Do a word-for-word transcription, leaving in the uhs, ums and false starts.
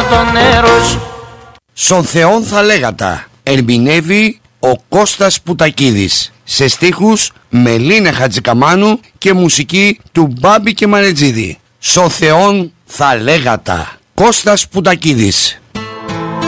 το νερό. Στον Θεόν θα λέγατα. Ερμηνεύει ο Κώστας Πουτακίδης. Σε στίχους Μελίνα Χατζικαμάνου και μουσική του Μπάμπη και Μανετζίδη. Στον Θεόν θα λέγατα. Κώστας Πουτακίδης.